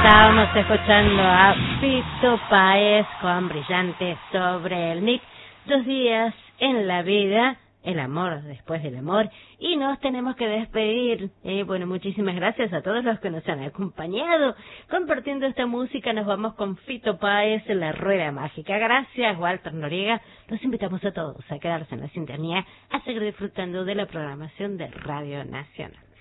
Estábamos escuchando a Fito Páez con Brillante sobre el Nick. 2 días en la vida, el amor después del amor, y nos tenemos que despedir. Bueno, muchísimas gracias a todos los que nos han acompañado compartiendo esta música. Nos vamos con Fito Páez en La Rueda Mágica. Gracias, Walter Noriega. Los invitamos a todos a quedarse en la sintonía, a seguir disfrutando de la programación de Radio Nacional.